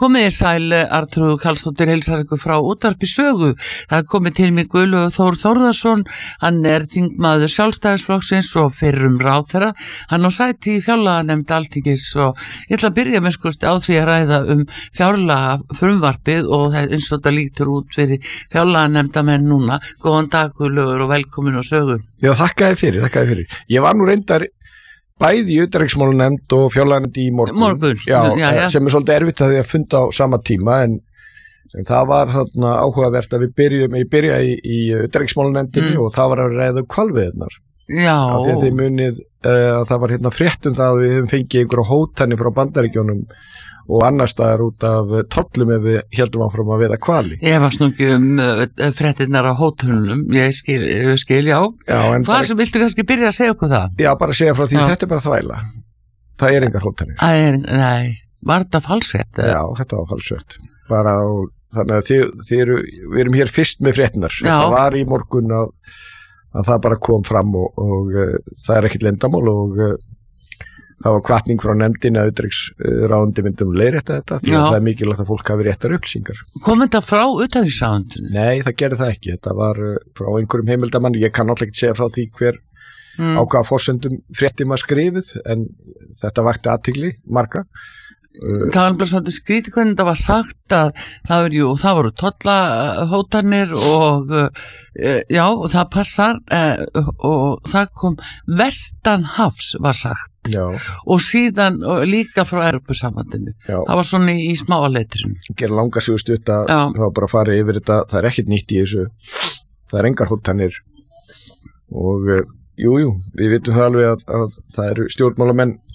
Komið sæl, Arnþrúður Karlsdóttir heilsar ykkur frá útvarpi Sögu. Það komið til mig Guðlaugur Þór Þórðarson, hann þingmaður Sjálfstæðisflokksins og fyrrum ráðherra. Hann á sæti í fjárlaganefnd Alþingis og ég ætla að byrja með á því að ræða fjárlagafrumvarpið og eins og það lítur út fyrir fjárlaganefndamenn núna. Góðan dag Guðlaugur og velkomin á Sögu. Já, þakka þér fyrir. Ég var nú reyndar bæði í utanríkismálanefnd og fjárlaganefnd í morgun. Já, sem svolítið erfitt að því að funda á sama tíma en það var þarna áhugavert að ég byrjaði í utanríkismálanefndinni og það var að ræða hvalveiðarnar. Já. Af því að þið munið að það var frétt það að við höfum fengið einhverja hótanir frá Bandaríkjunum og annar staðar út af tollum ef við heldum áfram að veiða hvali. Ég var ekki fréttirnar á hótunum, ég skil, já. Hvað sem viltu kannski byrja að segja okkur það? Já, bara að segja frá því, þetta bara þvæla. Það engar hótanir. Nei, var þetta falsfrétt? Já, þetta var falsfrétt. Þannig að við erum hér fyrst með fréttinar. Þetta var í morgun að það bara kom fram og það ekkert leyndarmál og það var hvatning frá nefndinni að utanríkisráðuneyti myndum leiðrétta þetta því að það mikilvægt að fólk hafi réttar upplýsingar. Kom þetta frá utanríkisráðuneytinu? Nei, það gerði það ekki. Þetta var frá einhverjum heimildamanni. Ég kann náttúrulega ekki segja frá því hver á hvaða forsendum fréttin var skrifuð en þetta vakti athygli margra. Það var alveg svolítið skrítið hvernig það var sagt að það voru tollahótanir og og það passar og það kom vestanhafs var sagt og síðan líka frá Evrópusambandinu. Það var svona í smáa letrinu. Gera langa sögu stutt að þá bara fara yfir þetta, það ekkert nýtt í þessu, það engar hótanir og jú, við vitum það alveg að það eru stjórnmálamenn